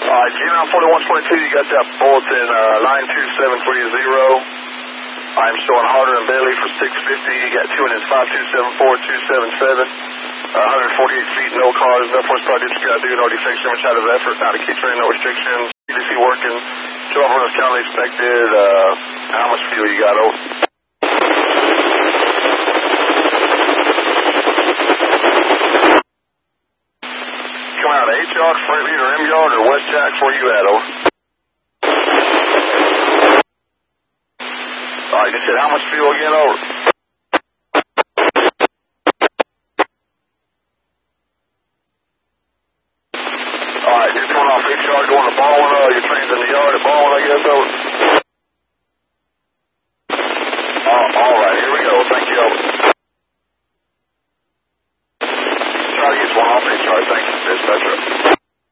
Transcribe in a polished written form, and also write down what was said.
Alright, G-Mount 4122, you got that bulletin 92730. I'm showing Harder and Bailey for 650. You got 2 minutes, 5274, 277. 148 feet, no cars, nothing much project you got to do, no defects, no out of effort, not to keep training, no restrictions. EDC working, 12 runners county expected. How much fuel you got, over? Come out of H-Yard, Freight Leader, M-Yard, or West Jacks, where you at, over? Alright, you said how much fuel again, over? Alright, you're coming off H-Yard, going to Baldwin, your train's in the yard at Baldwin, I guess, over?